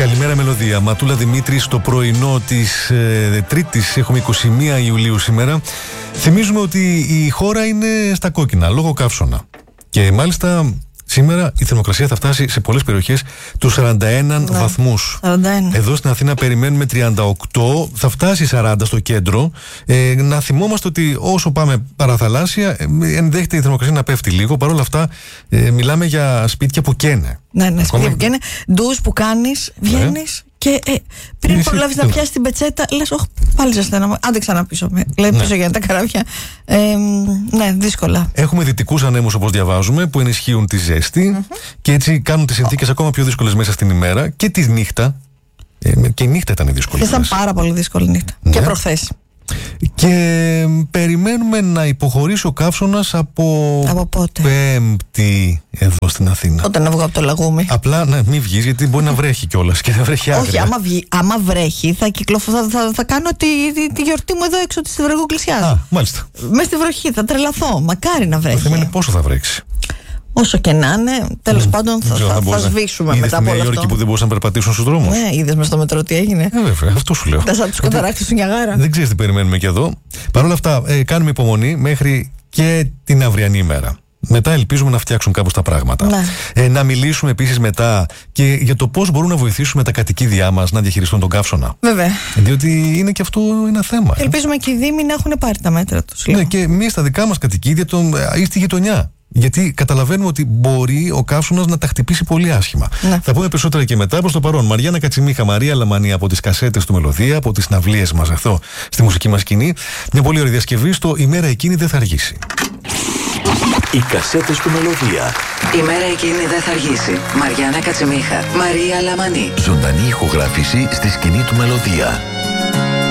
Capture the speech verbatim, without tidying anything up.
Καλημέρα, Μελωδία. Ματούλα Δημήτρη, στο πρωινό της ε, Τρίτης, έχουμε είκοσι μία Ιουλίου σήμερα. Θυμίζουμε ότι η χώρα είναι στα κόκκινα λόγω καύσωνα. Και μάλιστα σήμερα η θερμοκρασία θα φτάσει σε πολλές περιοχές τους σαράντα ένα ναι. βαθμούς. σαράντα ένα. Εδώ στην Αθήνα περιμένουμε τριάντα οκτώ, θα φτάσει σαράντα στο κέντρο. Ε, να θυμόμαστε ότι όσο πάμε παραθαλάσσια, ε, ενδέχεται η θερμοκρασία να πέφτει λίγο. Παρ' όλα αυτά, ε, μιλάμε για σπίτια που καίνε. Ναι, ναι, σπίτια που καίνε. Ντους που κάνεις, βγαίνεις. Ναι. Και ε, πριν προλάβεις να πιάσεις την πετσέτα, λες, όχι, πάλι ζεσταίνομαι. Άντε ξανά πίσω με. Λέει πίσω ναι. για τα καράβια. Ε, ναι, δύσκολα. Έχουμε δυτικούς ανέμους, όπως διαβάζουμε, που ενισχύουν τη ζέστη mm-hmm. και έτσι κάνουν τις συνθήκες ακόμα πιο δύσκολες μέσα στην ημέρα και τη νύχτα. Ε, και η νύχτα ήταν δύσκολη. Ήταν πάρα πολύ δύσκολη νύχτα. Ναι. Και προχθές. Και περιμένουμε να υποχωρήσει ο καύσωνας από, από πότε? Πέμπτη εδώ στην Αθήνα. Όταν να βγω από το λαγούμι. Απλά να μην βγεις, γιατί μπορεί να βρέχει κιόλας και να βρέχει άγρια. Όχι, άμα, βγει, άμα βρέχει θα, κυκλοφω, θα, θα, θα κάνω τη, τη, τη γιορτή μου εδώ έξω στη Βρεγοκλησιά. Α, μάλιστα. Μες στη βροχή, θα τρελαθώ. Μακάρι να βρέχει. Το θέμα είναι πόσο θα βρέξει. Όσο και να είναι, τέλος mm. πάντων θα, θα, θα σβήσουμε μετά από όλα αυτά. Είδες που δεν μπορούσαν να περπατήσουν στους δρόμους. Ναι, είδες μες στο μετρό τι έγινε. Ε, βέβαια, αυτό σου λέω. Τα σαν τους καταράκτες του Νιαγάρα. Δεν ξέρεις τι περιμένουμε και εδώ. Παρ' όλα αυτά, ε, κάνουμε υπομονή μέχρι και την αυριανή ημέρα. Μετά ελπίζουμε να φτιάξουν κάπως τα πράγματα. Ναι. Ε, να μιλήσουμε επίσης μετά και για το πώς μπορούν να βοηθήσουμε τα κατοικίδια μας να διαχειριστούν τον καύσωνα. Βέβαια. Διότι είναι και αυτό ένα θέμα. Ελπίζουμε ε. και οι Δήμοι να έχουν πάρει τα μέτρα τους. Ναι, και εμείς στα δικά μας κατοικίδια τον, ή στη γειτονιά. Γιατί καταλαβαίνουμε ότι μπορεί ο καύσωνας να τα χτυπήσει πολύ άσχημα. Ναι. Θα πούμε περισσότερα και μετά. Προς το παρόν, Μαριάννα Κατσιμίχα, Μαρία Λαμανή από τις κασέτες του Μελωδία, από τις συναυλίες μας εδώ στη μουσική μας σκηνή. Μια πολύ ωραία διασκευή στο «Η μέρα εκείνη δεν θα αργήσει». Οι κασέτες του Μελωδία. Η μέρα εκείνη δεν θα αργήσει. Μαριάννα Κατσιμίχα, Μαρία Λαμανή. Ζωντανή ηχογράφηση στη σκηνή του Μελωδία.